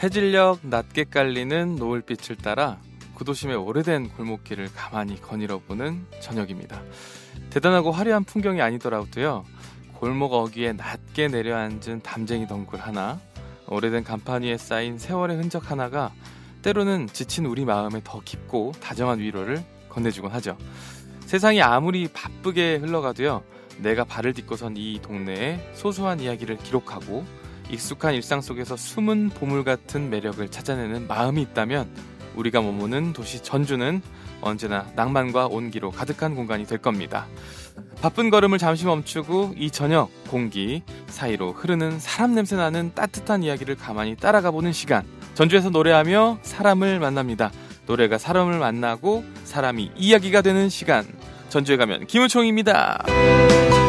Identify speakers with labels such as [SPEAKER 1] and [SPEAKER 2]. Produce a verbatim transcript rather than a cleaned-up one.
[SPEAKER 1] 해질녘 낮게 깔리는 노을빛을 따라 구도심의 오래된 골목길을 가만히 거닐어보는 저녁입니다. 대단하고 화려한 풍경이 아니더라도요, 골목 어귀에 낮게 내려앉은 담쟁이 덩굴 하나, 오래된 간판 위에 쌓인 세월의 흔적 하나가 때로는 지친 우리 마음에 더 깊고 다정한 위로를 건네주곤 하죠. 세상이 아무리 바쁘게 흘러가도요, 내가 발을 딛고선 이 동네의 소소한 이야기를 기록하고 익숙한 일상 속에서 숨은 보물 같은 매력을 찾아내는 마음이 있다면 우리가 머무는 도시 전주는 언제나 낭만과 온기로 가득한 공간이 될 겁니다. 바쁜 걸음을 잠시 멈추고 이 저녁 공기 사이로 흐르는 사람 냄새 나는 따뜻한 이야기를 가만히 따라가 보는 시간. 전주에서 노래하며 사람을 만납니다. 노래가 사람을 만나고 사람이 이야기가 되는 시간. 전주에 가면 김우총입니다.